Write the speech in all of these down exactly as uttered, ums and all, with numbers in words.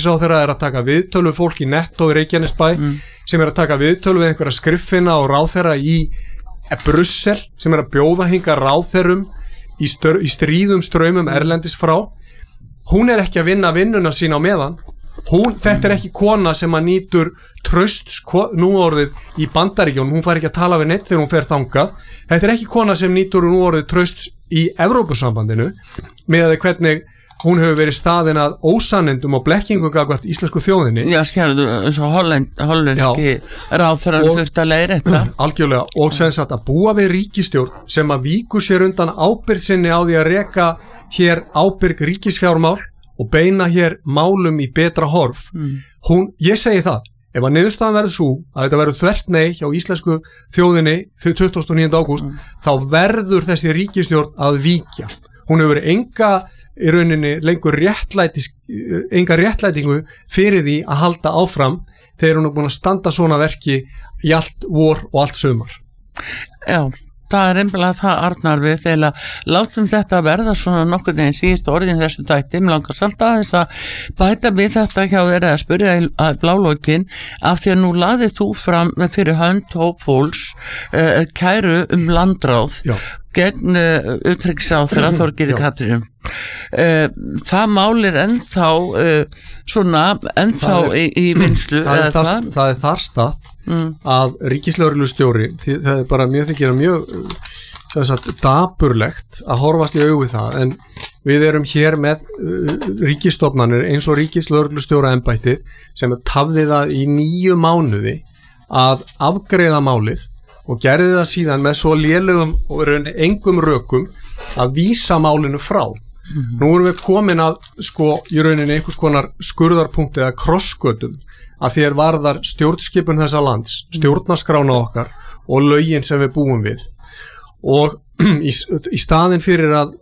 utanríkisráðherra er að taka viðtölu við fólk í Netto í Reykjanesbæ mm. sem er að taka viðtölu við einhverja skriffina og ráðherra í Brussel sem er að bjóða hinga ráðherrum í, stör, í stríðum ströymum erlendis frá. Hún er ekki að vinna vinnuna sína á meðan. Hún, þetta er ekki kona sem að nýtur traust nú orðið í Bandaríkjunum, hún fær ekki að tala við neitt þegar hún fer þangað. Þetta er ekki kona sem nýtur nú orðið traust í Evrópusambandinu með að hvernig hún hefur verið staðin að ósannindum og blekkingum gagnvart íslensku þjóðinni. Já, skjálðu, eins og hollenski ráðherrar þurft að leiðrétta. Algjörlega, og sem sagt að búa við ríkisstjórn sem að víkur sér undan ábyrgð sinni á því að reka hér ábyrg ríkisfjármál og beina hér málum í betra horf. Mm. Hún, ég segi það, ef að niðurstaðan verður svo að þetta verður þvert nei hjá íslensku þjóðinni fyrir tuttugasta og níunda ágúst, mm. þá verður þessi ríkisstjórn að víkja. Hún hefur enga í rauninni lengur réttlætis, enga réttlætingu fyrir því að halda áfram þegar hún er búin að standa svona verki í allt vor og allt sumar. Já, það er einhverlega það Arnar við þegar látum þetta verða svona nokkuð en síðust orðin þessu tætti, mér langar samt að þess að bæta við þetta hjá þeirra að spyrja að blálókin af því að nú laðið þú fram fyrir hönd hópfólks uh, kæru um landráð Já. gegn uh, utanríkisráðherra Þorgerði Katrínu. Uh, það málir ennþá uh, svona ennþá er, í, í vinslu það er, það, það er þar stað mm. að ríkislögreglustjóri það er bara mjög þykir mjög sagt, dapurlegt að horfast í augu við það en við erum hér með uh, ríkisstofnanir eins og ríkislögreglustjóra embættið sem tafði það í níu mánuði að afgreiða málið og gerði það síðan með svo lélegum og engum rökum að vísa málinu frá. Mm-hmm. Nú erum við komin að sko í rauninni einhvers konar skurðarpunkti eða krossgötum að þér varðar stjórnskipun þessa lands, stjórnarskrána okkar og lögin sem við búum við og í, í staðin fyrir að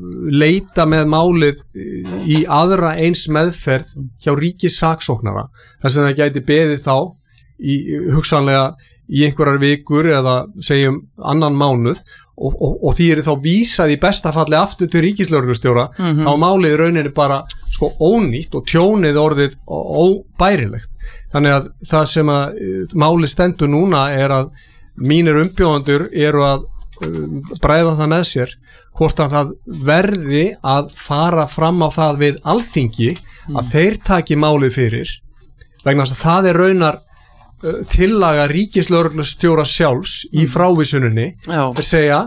leita með málið í aðra eins meðferð hjá ríkissaksóknara þar sem það gæti beðið þá í hugsanlega í einhverjar vikur eða segjum annan mánuð og, og, og því er þá vísað í besta falli aftur til ríkislögreglustjóra mm-hmm. á málið rauninni bara sko ónýtt og tjónið orðið óbærilegt. Þannig að það sem að málið stendur núna er að mínir umbjóðendur eru að um, bræða það með sér hvort að það verði að fara fram á það við Alþingi mm. að þeir taki málið fyrir vegna þess að það er raunar tillaga ríkislögreglustjóra sjálfs í frávísuninni er segja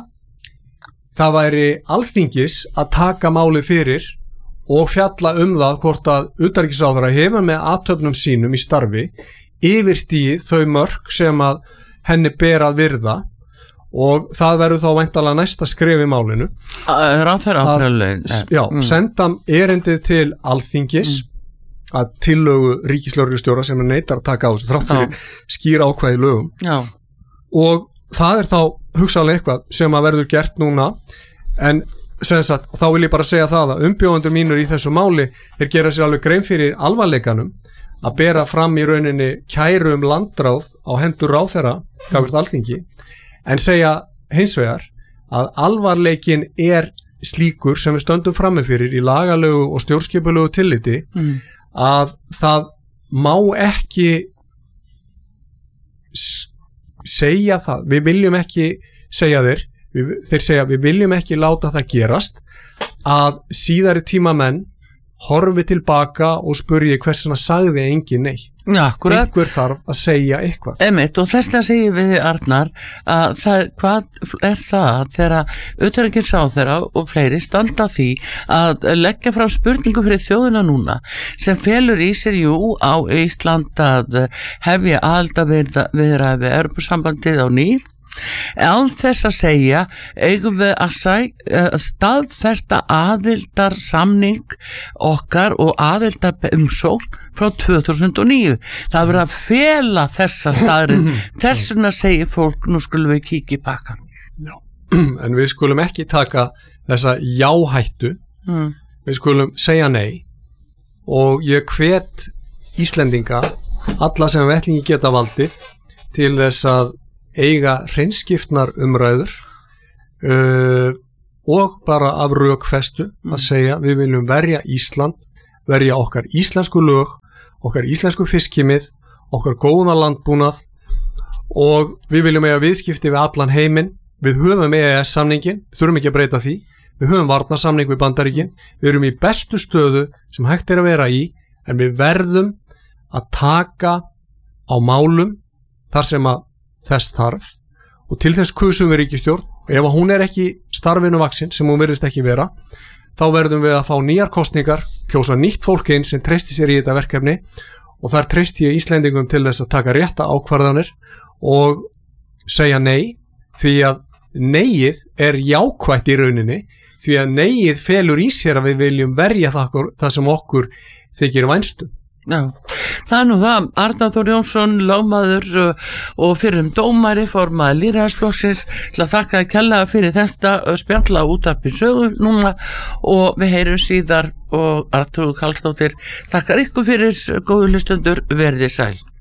það væri Alþingis að taka málið fyrir og fjalla um það hvort að utanríkisráðherra hefur með athöfnum sínum í starfi yfirstigið þau mörk sem að henni ber að virða og það verður þá væntanlega næsta skref í málinu ráðherra að já, senda erindið til Alþingis mm. að tillögu ríkislögreglustjóra sem er neitar að taka á þessu þrátt fyrir skýra ákvæði lögum Já. Og það er þá hugsanlega eitthvað sem að verður gert núna en sem sagt, þá vil ég bara segja það að umbjóðendur mínur í þessu máli þeir gera sér alveg grein fyrir alvarleikanum að bera fram í rauninni kæru um landráð á hendur ráðherra gagnvart Alþingi en segja hins vegar að alvarleikin er slíkur sem við stöndum frammi fyrir í lagalegu og stjórnskipulegu tilliti mm. að það má ekki segja það, við viljum ekki segja þeir, við, þeir segja við viljum ekki láta það gerast að síðari tíma menn horfi tilbaka og spurji hversuna sagði engin neitt. Já, akkurat. Einhver þarf að segja eitthvað. Einmitt, og þess að segja við Arnar að það, hvað er það þegar utanríkisráðherra og fleiri standa því að leggja frá spurningu fyrir þjóðina núna sem felur í sér jú á Ísland að hefja aðildarviðræði við Evrópusambandið á ný án þess að segja eigum við að sæ, uh, staðfesta aðildar samning okkar og aðildar umsókn frá tvö þúsund og níu það verður að fela þessa staðrið þessuna segir fólk nú skulum við kíkja í pakkan Já. En við skulum ekki taka þessa jáhættu mm. við skulum segja nei og ég hvet Íslendinga alla sem vettlingi geta valdið til þess að eiga hreinskiptnar umræður uh, og bara af rökfestu mm. að segja við viljum verja Ísland verja okkar íslensku lög, okkar íslensku fiskimið, okkar góða landbúnað og við viljum eiga viðskipti við allan heiminn. Við höfum E E S samningin, þurfum ekki að breyta því. Við höfum varnarsamning við Bandaríkin. Við erum í bestu stöðu sem hægt er að vera í, en við verðum að taka á málum þar sem að þess þarf og til þess kusum við ríkisstjórn og ef hún er ekki starfinu vaksin sem hún virðist ekki vera, þá verðum við að fá nýjar kosningar, kjósa nýtt fólk inn sem treysti sér í þetta verkefni og þar treysti ég Íslendingum til þess að taka rétta ákvarðanir og segja nei, því að neyið er jákvætt í rauninni, því að neyið felur í sér að við viljum verja það, það sem okkur þykir vænstum. Já, það er nú það. Arnar Þór Jónsson, lögmaður og fyrrum dómari, formaður Lýðræðisflokksins, til að þakka að kærlega fyrir þetta spjalla útvarpi sögu núna og við heyrum síðar og Arnþrúður Karlsdóttir þakkar ykkur fyrir góðu hlustundur, verið sæl.